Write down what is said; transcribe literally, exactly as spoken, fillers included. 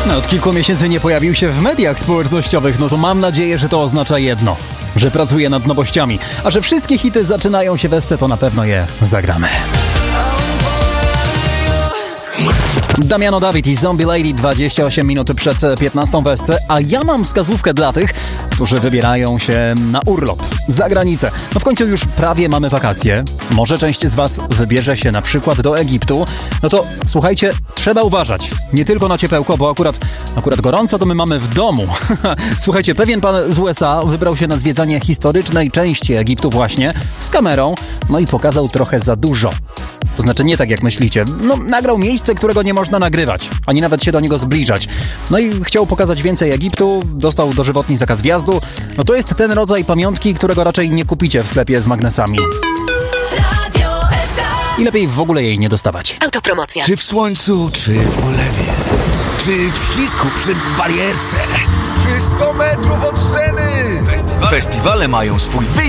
No, od kilku miesięcy nie pojawił się w mediach społecznościowych, no to mam nadzieję, że to oznacza jedno, że pracuje nad nowościami, a że wszystkie hity zaczynają się w S T, to na pewno je zagramy. Damiano David i Zombie Lady, dwadzieścia osiem minut przed piętnastą w S C, a ja mam wskazówkę dla tych, którzy wybierają się na urlop, za granicę. No w końcu już prawie mamy wakacje, może część z was wybierze się na przykład do Egiptu. No to słuchajcie, trzeba uważać, nie tylko na ciepełko, bo akurat, akurat gorąco to my mamy w domu. Słuchajcie, pewien pan z U S A wybrał się na zwiedzanie historycznej części Egiptu właśnie z kamerą, no i pokazał trochę za dużo. To znaczy nie tak jak myślicie. No, nagrał miejsce, którego nie można nagrywać, ani nawet się do niego zbliżać. No i chciał pokazać więcej Egiptu, dostał dożywotni zakaz wjazdu. No to jest ten rodzaj pamiątki, którego raczej nie kupicie w sklepie z magnesami. I lepiej w ogóle jej nie dostawać. Autopromocja. Czy w słońcu, czy w ulewie, czy w ścisku przy barierce, Czy sto metrów od sceny? Festiwale mają swój wyjazd.